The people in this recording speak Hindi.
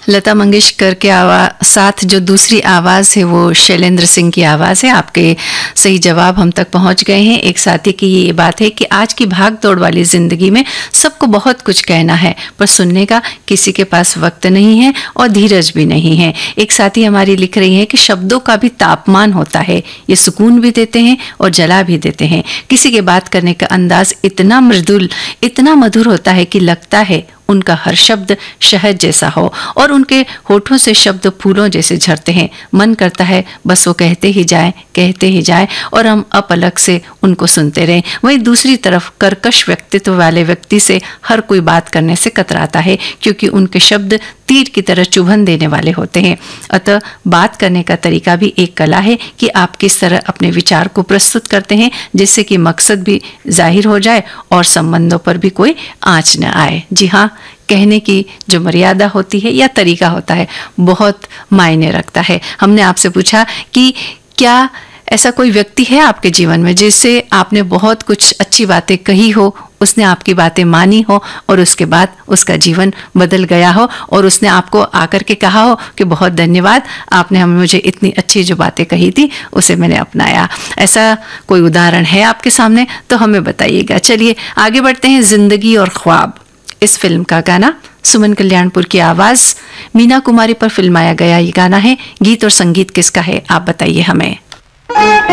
लता मंगेशकर के साथ जो दूसरी आवाज़ है वो शैलेंद्र सिंह की आवाज़ है। आपके सही जवाब हम तक पहुंच गए हैं। एक साथी की ये बात है कि आज की भाग दौड़ वाली ज़िंदगी में सबको बहुत कुछ कहना है, पर सुनने का किसी के पास वक्त नहीं है और धीरज भी नहीं है। एक साथी हमारी लिख रही है कि शब्दों का भी तापमान होता है, ये सुकून भी देते हैं और जला भी देते हैं। किसी के बात करने का अंदाज इतना मृदुल, इतना मधुर होता है कि लगता है उनका हर शब्द शहद जैसा हो और उनके होठों से शब्द फूलों जैसे झरते हैं। मन करता है बस वो कहते ही जाए और हम अपलक से उनको सुनते रहें। वहीं दूसरी तरफ कर्कश व्यक्तित्व वाले व्यक्ति से हर कोई बात करने से कतराता है, क्योंकि उनके शब्द तीर की तरह चुभन देने वाले होते हैं। अतः बात करने का तरीका भी एक कला है कि आप किस तरह अपने विचार को प्रस्तुत करते हैं, जिससे कि मकसद भी जाहिर हो जाए और संबंधों पर भी कोई आंच न आए। जी हाँ, कहने की जो मर्यादा होती है या तरीका होता है बहुत मायने रखता है। हमने आपसे पूछा कि क्या ऐसा कोई व्यक्ति है आपके जीवन में जिससे आपने बहुत कुछ अच्छी बातें कही हो, उसने आपकी बातें मानी हो और उसके बाद उसका जीवन बदल गया हो और उसने आपको आकर के कहा हो कि बहुत धन्यवाद, आपने हमें मुझे इतनी अच्छी जो बातें कही थी उसे मैंने अपनाया। ऐसा कोई उदाहरण है आपके सामने तो हमें बताइएगा। चलिए आगे बढ़ते हैं। जिंदगी और ख्वाब इस फिल्म का गाना, सुमन कल्याणपुर की आवाज, मीना कुमारी पर फिल्माया गया ये गाना है। गीत और संगीत किसका है आप बताइए हमें।